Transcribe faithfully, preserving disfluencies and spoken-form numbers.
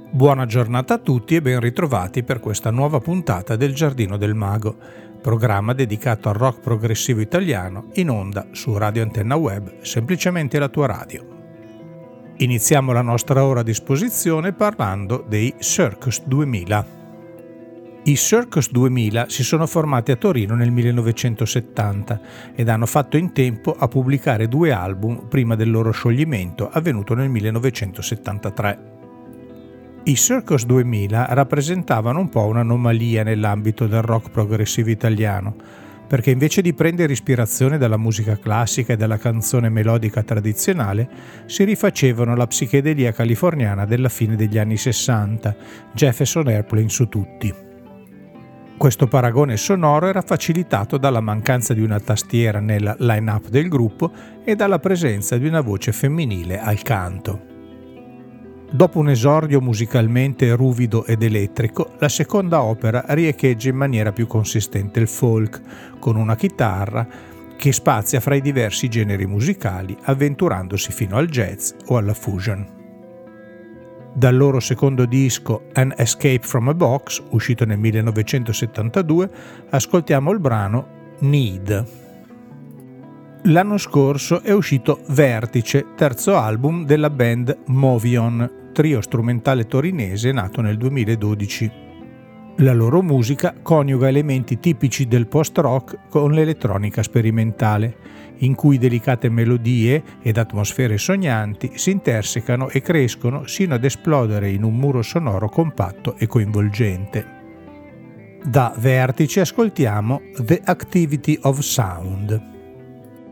Buona giornata a tutti e ben ritrovati per questa nuova puntata del Giardino del Mago, programma dedicato al rock progressivo italiano in onda su Radio Antenna Web, semplicemente la tua radio. Iniziamo la nostra ora a disposizione parlando dei Circus duemila. I Circus duemila si sono formati a Torino nel millenovecentosettanta ed hanno fatto in tempo a pubblicare due album prima del loro scioglimento avvenuto nel millenovecentosettantatré. I Circus duemila rappresentavano un po' un'anomalia nell'ambito del rock progressivo italiano, perché invece di prendere ispirazione dalla musica classica e dalla canzone melodica tradizionale, si rifacevano alla psichedelia californiana della fine degli anni sessanta, Jefferson Airplane su tutti. Questo paragone sonoro era facilitato dalla mancanza di una tastiera nella line-up del gruppo e dalla presenza di una voce femminile al canto. Dopo un esordio musicalmente ruvido ed elettrico, la seconda opera riecheggia in maniera più consistente il folk, con una chitarra che spazia fra i diversi generi musicali, avventurandosi fino al jazz o alla fusion. Dal loro secondo disco An Escape from a Box, uscito nel millenovecentosettantadue, ascoltiamo il brano Need. L'anno scorso è uscito Vertice, terzo album della band Movion, trio strumentale torinese nato nel duemiladodici. La loro musica coniuga elementi tipici del post-rock con l'elettronica sperimentale, in cui delicate melodie ed atmosfere sognanti si intersecano e crescono sino ad esplodere in un muro sonoro compatto e coinvolgente. Da Vertice ascoltiamo The Activity of Sound.